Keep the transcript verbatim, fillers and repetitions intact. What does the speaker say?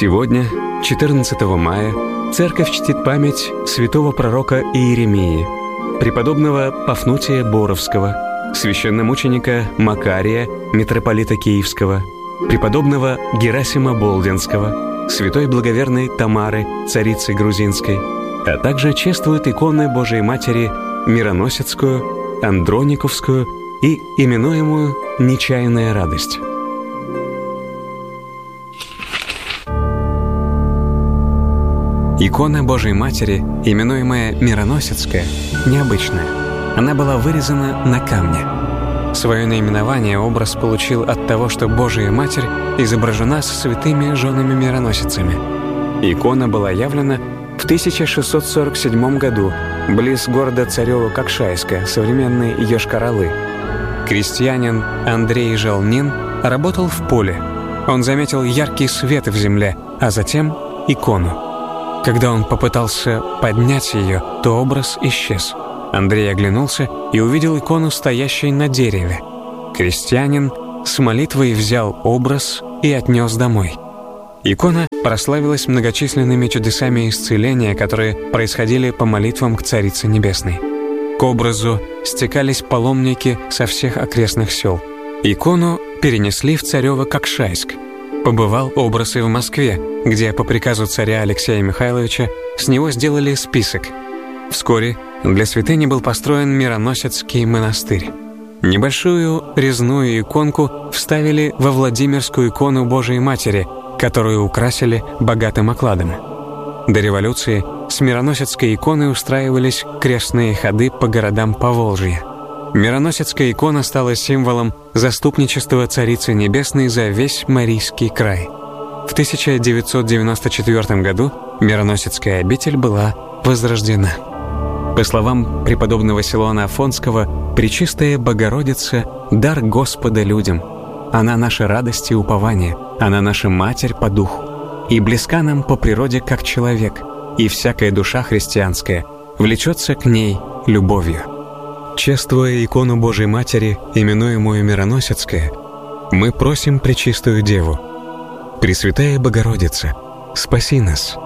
Сегодня, четырнадцатого мая, Церковь чтит память святого пророка Иеремии, преподобного Пафнутия Боровского, священномученика Макария, митрополита Киевского, преподобного Герасима Болдинского, святой благоверной Тамары, царицы грузинской, а также чествуют иконы Божией Матери Мироносецкую, Андрониковскую и именуемую «Нечаянная радость». Икона Божией Матери, именуемая Мироносецкая, необычная. Она была вырезана на камне. Свое наименование образ получил от того, что Божия Матерь изображена со святыми женами-мироносицами. Икона была явлена в тысяча шестьсот сорок седьмом году близ города Царево-Кокшайска, современной Йошкар-Олы. Крестьянин Андрей Желнин работал в поле. Он заметил яркий свет в земле, а затем икону. Когда он попытался поднять ее, то образ исчез. Андрей оглянулся и увидел икону, стоящей на дереве. Крестьянин с молитвой взял образ и отнес домой. Икона прославилась многочисленными чудесами исцеления, которые происходили по молитвам к Царице Небесной. К образу стекались паломники со всех окрестных сел. Икону перенесли в Царево-Кокшайск. Побывал образ и в Москве, где по приказу царя Алексея Михайловича с него сделали список. Вскоре для святыни был построен Мироносецкий монастырь. Небольшую резную иконку вставили во Владимирскую икону Божией Матери, которую украсили богатым окладом. До революции с Мироносецкой иконой устраивались крестные ходы по городам Поволжья. Мироносецкая икона стала символом заступничества Царицы Небесной за весь Марийский край. В тысяча девятьсот девяносто четвёртом году Мироносецкая обитель была возрождена. По словам преподобного Силуана Афонского, Пречистая Богородица – дар Господа людям. Она наша радость и упование, она наша Матерь по духу. И близка нам по природе как человек, и всякая душа христианская влечется к ней любовью. Чествуя икону Божией Матери, именуемую Мироносецкая, мы просим Пречистую Деву: Пресвятая Богородица, спаси нас.